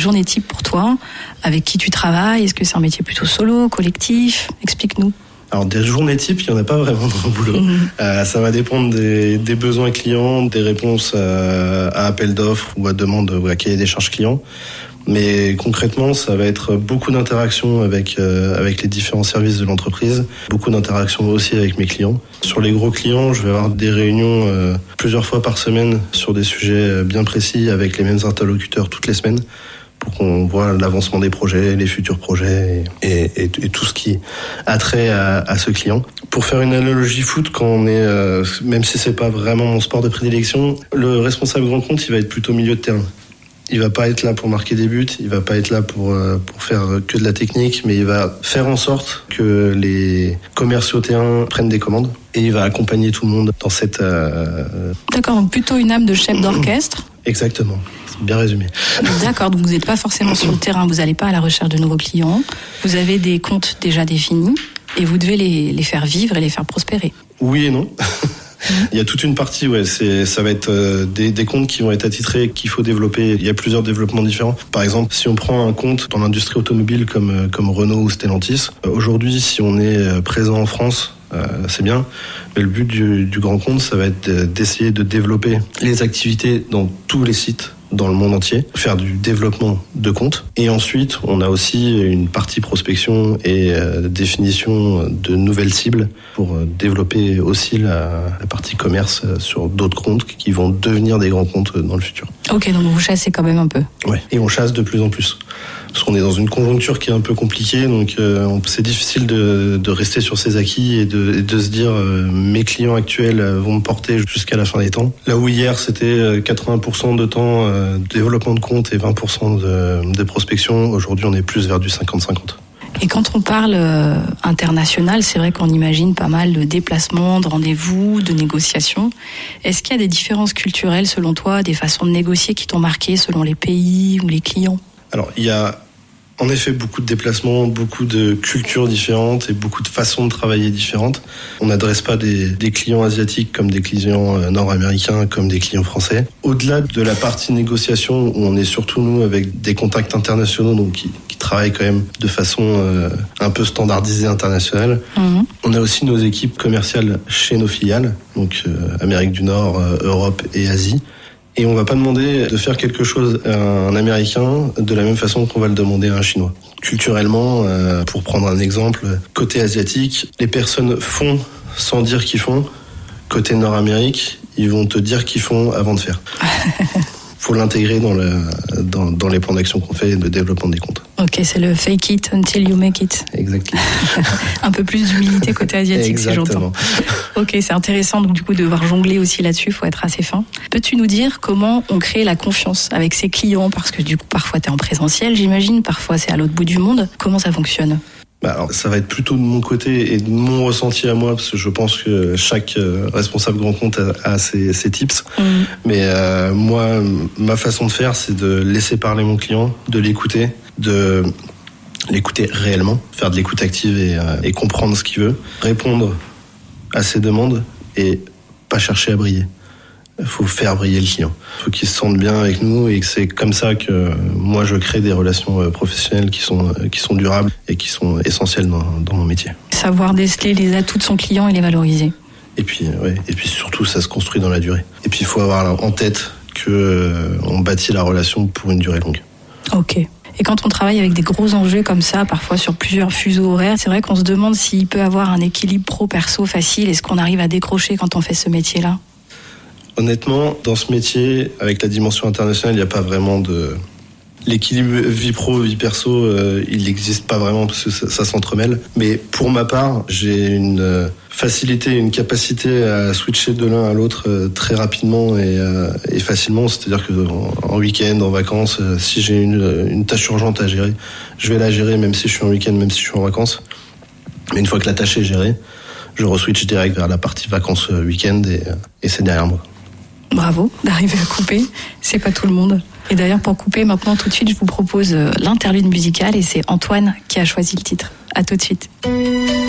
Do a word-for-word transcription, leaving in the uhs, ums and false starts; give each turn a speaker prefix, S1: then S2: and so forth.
S1: journée type pour toi? Avec qui tu travailles? Est-ce que c'est un métier plutôt solo, collectif? Explique-nous.
S2: Alors des journées types, il n'y en a pas vraiment dans le boulot. Mmh. Euh, ça va dépendre des, des besoins clients, des réponses à, à appel d'offres ou à demande ou à cahier des charges clients. Mais concrètement, ça va être beaucoup d'interactions avec euh, avec les différents services de l'entreprise, beaucoup d'interactions aussi avec mes clients. Sur les gros clients, je vais avoir des réunions euh, plusieurs fois par semaine sur des sujets bien précis avec les mêmes interlocuteurs toutes les semaines pour qu'on voit l'avancement des projets, les futurs projets et, et, et tout ce qui a trait à, à ce client. Pour faire une analogie foot, quand on est, euh, même si c'est pas vraiment mon sport de prédilection, le responsable grand compte, il va être plutôt milieu de terrain. Il va pas être là pour marquer des buts, il va pas être là pour pour faire que de la technique, mais il va faire en sorte que les commerciaux terrain prennent des commandes et il va accompagner tout le monde dans cette. Euh...
S1: D'accord, donc plutôt une âme de chef d'orchestre.
S2: Exactement, bien résumé.
S1: D'accord, donc vous n'êtes pas forcément sur le terrain, vous n'allez pas à la recherche de nouveaux clients, vous avez des comptes déjà définis et vous devez les les faire vivre et les faire prospérer.
S2: Oui et non. Il y a toute une partie, ouais, c'est, ça va être euh, des, des comptes qui vont être attitrés, qu'il faut développer. Il y a plusieurs développements différents. Par exemple, si on prend un compte dans l'industrie automobile comme, comme Renault ou Stellantis, euh, aujourd'hui, si on est présent en France, euh, c'est bien. Mais le but du, du grand compte, ça va être d'essayer de développer les activités dans tous les sites dans le monde entier, faire du développement de comptes. Et ensuite, on a aussi une partie prospection et euh, définition de nouvelles cibles pour euh, développer aussi la, la partie commerce sur d'autres comptes qui vont devenir des grands comptes dans le futur.
S1: Ok, donc vous chassez quand même un peu.
S2: Ouais, et on chasse de plus en plus. Parce qu'on est dans une conjoncture qui est un peu compliquée, donc euh, c'est difficile de, de rester sur ses acquis et de, et de se dire euh, mes clients actuels vont me porter jusqu'à la fin des temps. Là où hier c'était quatre-vingts pour cent de temps euh, de développement de compte et vingt pour cent de, de prospection, aujourd'hui on est plus vers du cinquante cinquante.
S1: Et quand on parle euh, international, c'est vrai qu'on imagine pas mal de déplacements, de rendez-vous, de négociations. Est-ce qu'il y a des différences culturelles selon toi, des façons de négocier qui t'ont marqué selon les pays ou les clients?
S2: Alors il y a en effet beaucoup de déplacements, beaucoup de cultures différentes et beaucoup de façons de travailler différentes. On n'adresse pas des, des clients asiatiques comme des clients nord-américains, comme des clients français. Au-delà de la partie négociation, où on est surtout nous avec des contacts internationaux, donc qui, qui travaillent quand même de façon euh, un peu standardisée internationale. Mmh. On a aussi nos équipes commerciales chez nos filiales, donc euh, Amérique du Nord, euh, Europe et Asie. Et on va pas demander de faire quelque chose à un Américain de la même façon qu'on va le demander à un Chinois. Culturellement, euh, pour prendre un exemple, côté asiatique, les personnes font sans dire qu'ils font. Côté Nord-Amérique, ils vont te dire qu'ils font avant de faire. Faut l'intégrer dans, le, dans, dans les plans d'action qu'on fait de développement des comptes.
S1: Ok, c'est le fake it until you make it.
S2: Exactement.
S1: Un peu plus d'humilité côté asiatique,
S2: Exactement.
S1: Si j'entends. Ok, c'est intéressant donc du coup de devoir jongler aussi là-dessus, il faut être assez fin. Peux-tu nous dire comment on crée la confiance avec ses clients? Parce que du coup, parfois tu es en présentiel, j'imagine, parfois c'est à l'autre bout du monde. Comment ça fonctionne?
S2: Bah alors, ça va être plutôt de mon côté et de mon ressenti à moi, parce que je pense que chaque euh, responsable grand compte a, a ses, ses tips. Mmh. Mais euh, moi, ma façon de faire, c'est de laisser parler mon client, de l'écouter, de l'écouter réellement, faire de l'écoute active et, euh, et comprendre ce qu'il veut, répondre à ses demandes et pas chercher à briller. Il faut faire briller le client. Il faut qu'il se sente bien avec nous et que c'est comme ça que moi je crée des relations professionnelles qui sont, qui sont durables et qui sont essentielles dans, dans mon métier.
S1: Savoir déceler les atouts de son client et les valoriser.
S2: Et puis, ouais, et puis surtout, ça se construit dans la durée. Et puis il faut avoir en tête qu'on euh, bâtit la relation pour une durée longue.
S1: Ok. Et quand on travaille avec des gros enjeux comme ça, parfois sur plusieurs fuseaux horaires, c'est vrai qu'on se demande s'il peut avoir un équilibre pro-perso facile. Est-ce qu'on arrive à décrocher quand on fait ce métier-là ?
S2: Honnêtement, dans ce métier, avec la dimension internationale, il n'y a pas vraiment de... L'équilibre vie pro, vie perso, euh, il n'existe pas vraiment parce que ça, ça s'entremêle. Mais pour ma part, j'ai une euh, facilité, une capacité à switcher de l'un à l'autre euh, très rapidement et, euh, et facilement. C'est-à-dire que en, en week-end, en vacances, euh, si j'ai une, une tâche urgente à gérer, je vais la gérer même si je suis en week-end, même si je suis en vacances. Mais une fois que la tâche est gérée, je re-switch direct vers la partie vacances euh, week-end et, et c'est derrière moi.
S1: Bravo d'arriver à couper, c'est pas tout le monde. Et d'ailleurs, pour couper maintenant tout de suite, je vous propose l'interlude musicale et c'est Antoine qui a choisi le titre. À tout de suite.